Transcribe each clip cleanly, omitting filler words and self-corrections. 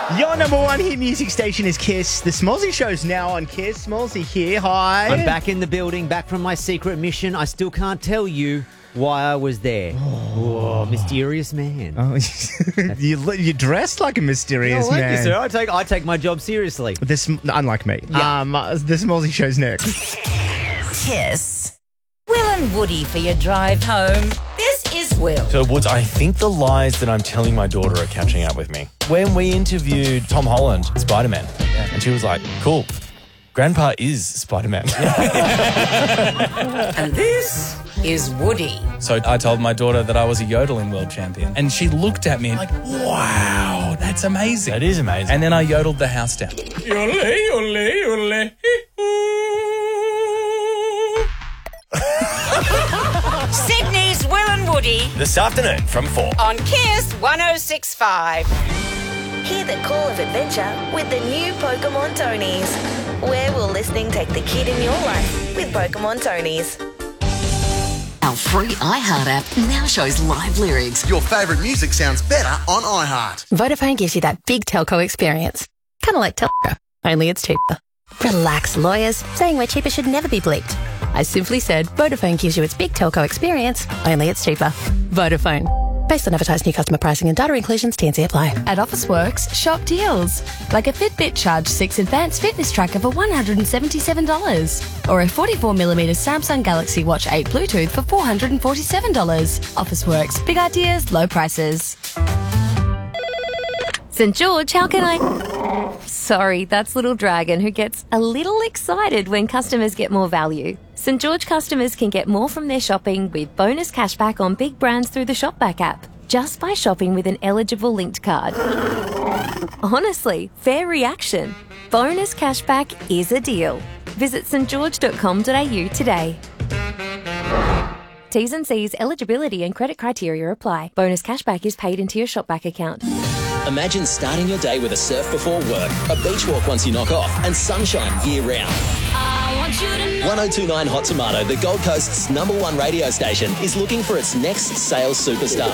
Your number one hit music station is Kiss. The Smallsy Show's now on Kiss. Smallsy here. Hi. I'm back in the building, back from my secret mission. I still can't tell you why I was there. Oh, mysterious man. Oh, you're dressed like a mysterious Thank man. you, sir. I take my job seriously. Unlike me. Yeah. The Smallsy Show's next. Kiss. Will and Woody for your drive home. This is Will. So, Woods, I think the lies that I'm telling my daughter are catching up with me. When we interviewed Tom Holland, Spider-Man, and she was like, cool, Grandpa is Spider-Man. And this is Woody. So I told my daughter that I was a yodeling world champion. And she looked at me like, wow, that's amazing. That is amazing. And then I yodeled the house down. Yodel, yodel, yodel, Sydney's Will and Woody This afternoon from 4. on Kiss 106.5. Hear the call of adventure with the new Pokemon Tonies. Where will listening take the kid in your life with Pokemon Tonies? Our free iHeart app now shows live lyrics. Your favourite music sounds better on iHeart. Vodafone gives you that big telco experience. Kind of like telco, only it's cheaper. Relax, lawyers. Saying we're cheaper should never be bleeped. I simply said Vodafone gives you its big telco experience, only it's cheaper. Vodafone. Based on advertised new customer pricing and data inclusions, T&C apply. At Officeworks, shop deals. Like a Fitbit Charge 6 Advanced Fitness Tracker for $177. Or a 44mm Samsung Galaxy Watch 8 Bluetooth for $447. Officeworks. Big ideas, low prices. St. George, how can I... Sorry, that's Little Dragon, who gets a little excited when customers get more value. St. George customers can get more from their shopping with bonus cashback on big brands through the Shopback app, just by shopping with an eligible linked card. Honestly, fair reaction. Bonus cashback is a deal. Visit stgeorge.com.au today. T's and C's, eligibility and credit criteria apply. Bonus cashback is paid into your Shopback account. Imagine starting your day with a surf before work, a beach walk once you knock off, and sunshine year-round. 1029 Hot Tomato, the Gold Coast's #1 radio station, is looking for its next sales superstar.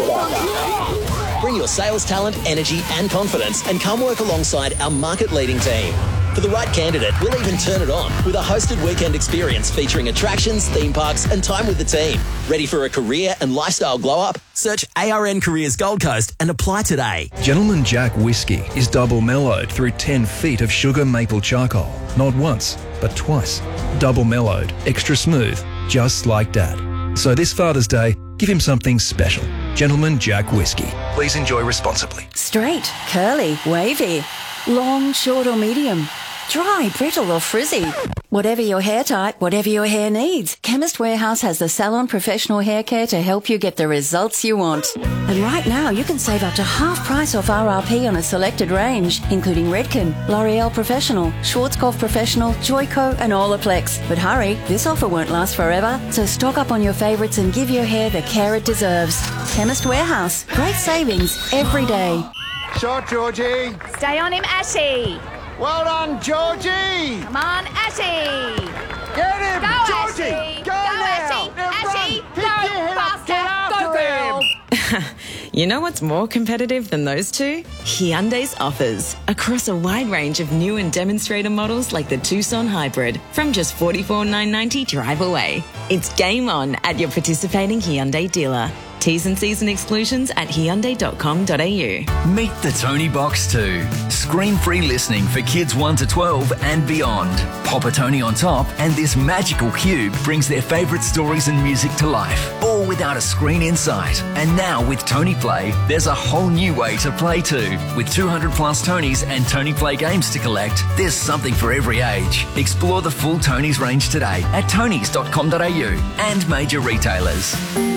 Bring your sales talent, energy, and confidence and come work alongside our market-leading team. For the right candidate, we'll even turn it on with a hosted weekend experience featuring attractions, theme parks, and time with the team. Ready for a career and lifestyle glow-up? Search ARN Careers Gold Coast and apply today. Gentleman Jack Whiskey is double mellowed through 10 feet of sugar maple charcoal. Not once, but twice. Double mellowed, extra smooth, just like Dad. So this Father's Day, give him something special. Gentleman Jack Whiskey. Please enjoy responsibly. Straight, curly, wavy, long, short or medium, dry, brittle or frizzy. Whatever your hair type, whatever your hair needs, Chemist Warehouse has the salon professional hair care to help you get the results you want. And right now you can save up to half price off RRP on a selected range, including Redken, L'Oreal Professional, Schwarzkopf Professional, Joico and Olaplex. But hurry, this offer won't last forever, so stock up on your favourites and give your hair the care it deserves. Chemist Warehouse, great savings every day. Shot, Georgie. Stay on him, Ashy. Well done, Georgie. Come on, Ashy. Get him, Go, Georgie. Ashy. Go now. Ashy. Go, faster. Go, girl. You know what's more competitive than those two? Hyundai's offers. Across a wide range of new and demonstrator models like the Tucson Hybrid from just $44,990 drive away. It's game on at your participating Hyundai dealer. T's and C's and exclusions at hyundai.com.au. Meet the Tony Box 2. Screen-free listening for kids 1 to 12 and beyond. Pop a Tony on top and this magical cube brings their favourite stories and music to life, all without a screen in sight. And now with Tony Play, there's a whole new way to play too. With 200 plus Tonys and Tony Play games to collect, there's something for every age. Explore the full Tonys range today at tonys.com.au and major retailers.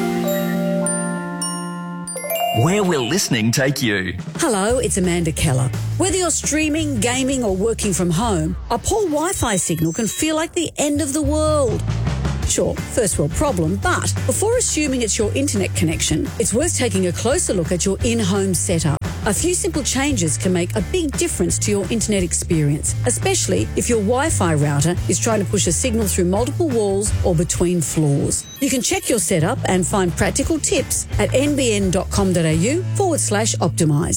Where will listening take you? Hello, it's Amanda Keller. Whether you're streaming, gaming or working from home, a poor Wi-Fi signal can feel like the end of the world. Sure, first world problem, but before assuming it's your internet connection, it's worth taking a closer look at your in-home setup. A few simple changes can make a big difference to your internet experience, especially if your Wi-Fi router is trying to push a signal through multiple walls or between floors. You can check your setup and find practical tips at nbn.com.au/optimise.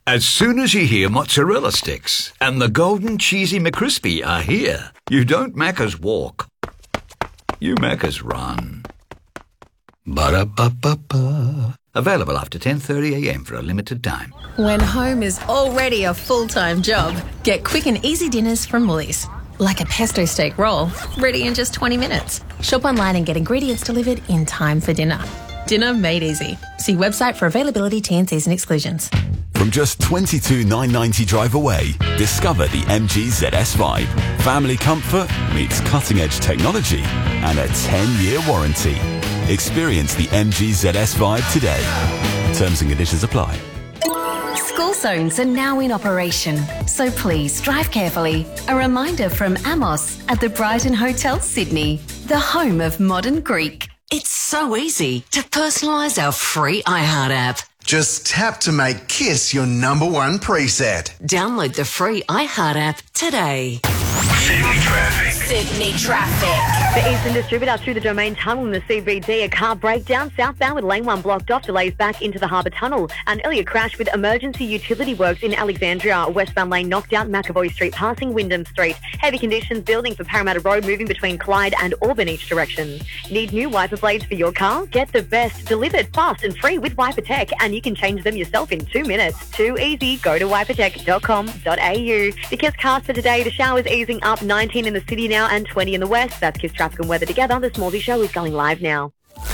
As soon as you hear mozzarella sticks and the golden cheesy McCrispy are here, you don't Macca's walk. You Macca's run. Ba-da-ba-ba-ba. Available after 10:30 a.m. for a limited time. When home is already a full-time job, get quick and easy dinners from Woolies. Like a pesto steak roll, ready in just 20 minutes. Shop online and get ingredients delivered in time for dinner. Dinner made easy. See website for availability, T&Cs and exclusions. From just $22,990 drive away, discover the MG ZS Vibe. Family comfort meets cutting-edge technology and a 10-year warranty. Experience the MG ZS Vibe today. Terms and conditions apply. School zones are now in operation, so please drive carefully. A reminder from Amos at the Brighton Hotel, Sydney, the home of modern Greek. It's so easy to personalise our free iHeart app. Just tap to make Kiss your number one preset. Download the free iHeart app today. Sydney traffic. Sydney traffic. The Eastern Distributor through the Domain Tunnel in the CBD. A car breakdown southbound with lane 1 blocked off. Delays back into the Harbour Tunnel. An earlier crash with emergency utility works in Alexandria. Westbound lane knocked out McAvoy Street passing Wyndham Street. Heavy conditions building for Parramatta Road moving between Clyde and Auburn each direction. Need new wiper blades for your car? Get the best delivered fast and free with Wiper Tech, and you can change them yourself in 2 minutes. Too easy. Go to wipertech.com.au. The Kiss cast for today. The showers easing up, 19 in the city now and 20 in the west. That's Kiss traffic and weather together. The Smallsy Show is going live now.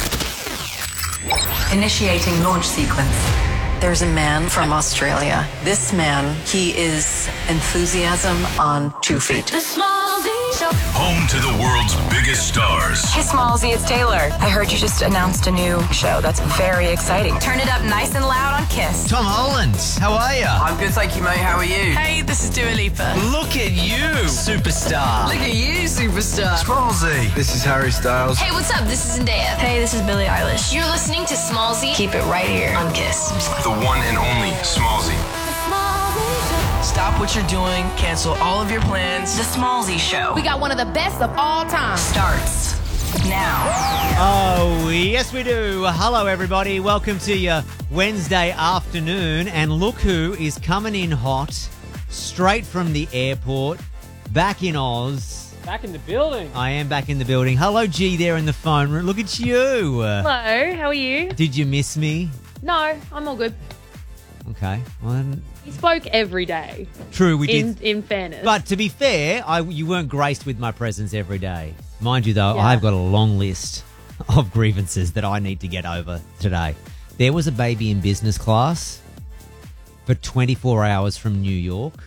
Initiating launch sequence. There's a man from Australia. This man, he is enthusiasm on 2 feet. The Smallsy Show. Home to the world's biggest stars. Hey, Smallsy, it's Taylor. I heard you just announced a new show. That's very exciting. Turn it up nice and loud on Kiss. Tom Holland, how are you? I'm good, thank you, mate. How are you? Hey, this is Dua Lipa. Look at you, superstar. Look at you, superstar. Smallsy. This is Harry Styles. Hey, what's up? This is Zendaya. Hey, this is Billie Eilish. You're listening to Smallsy. Keep it right here on Kiss. The one and only Smallsy. Stop what you're doing. Cancel all of your plans. The Smallsy Show. We got one of the best of all time. Starts now. Oh, yes, we do. Hello, everybody. Welcome to your Wednesday afternoon. And look who is coming in hot, straight from the airport, back in Oz. Back in the building. I am back in the building. Hello, G, there in the phone room. Look at you. Hello, how are you? Did you miss me? No, I'm all good. Okay. Well, You spoke every day. true, we did. In fairness. But to be fair, you weren't graced with my presence every day. Mind you, though, Yeah. I've got a long list of grievances that I need to get over today. There was a baby in business class for 24 hours from New York.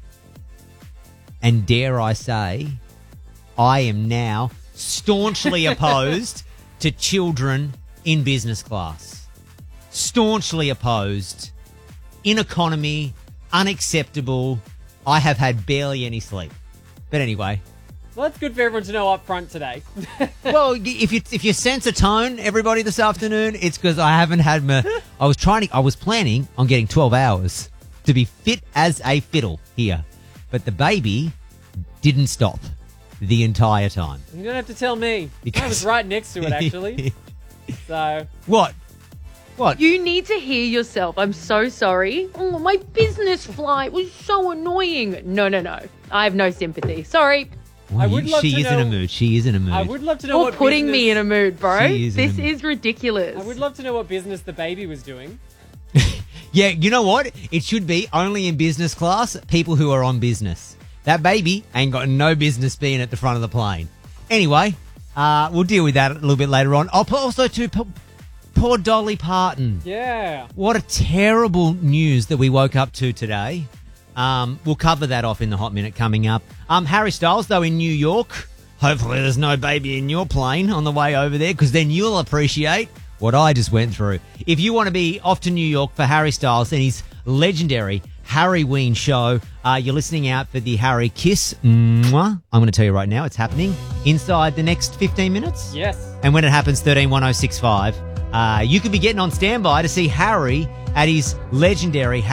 And dare I say, I am now staunchly opposed to children in business class. Staunchly opposed. In economy, unacceptable. I have had barely any sleep. But anyway. Well, that's good for everyone to know up front today. Well, if you sense a tone, everybody, this afternoon, it's because I haven't had my... I was planning on getting 12 hours to be fit as a fiddle here. But the baby didn't stop the entire time. You don't have to tell me. I was right next to it, actually. So... What? You need to hear yourself. I'm so sorry. Oh, my business flight was so annoying. No. I have no sympathy. Sorry. Well, I would love she to is know, in a mood. She is in a mood. I would love to know You're what putting business, me in a mood, bro. She is in a This mood. is ridiculous. I would love to know what business the baby was doing. Yeah, you know what? It should be only in business class, people who are on business. That baby ain't got no business being at the front of the plane. Anyway, we'll deal with that a little bit later on. I'll also poor Dolly Parton. Yeah. What a terrible news that we woke up to today. We'll cover that off in the Hot Minute coming up. Harry Styles, though, in New York. Hopefully there's no baby in your plane on the way over there, because then you'll appreciate what I just went through. If you want to be off to New York for Harry Styles and his legendary Harryween show, you're listening out for the Harry Kiss. Mwah. I'm going to tell you right now, it's happening inside the next 15 minutes. Yes. And when it happens, 131065, you could be getting on standby to see Harry at his legendary